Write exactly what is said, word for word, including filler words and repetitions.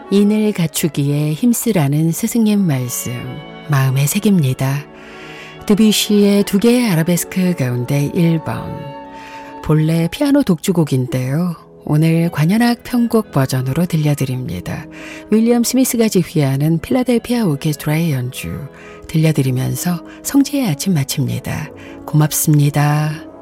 인을 갖추기에 힘쓰라는 스승님 말씀 마음에 새깁니다. 드뷔시의 두 개의 아라베스크 가운데 일 번. 본래 피아노 독주곡인데요. 오늘 관현악 편곡 버전으로 들려드립니다. 윌리엄 스미스가 지휘하는 필라델피아 오케스트라의 연주 들려드리면서 성지의 아침 마칩니다. 고맙습니다.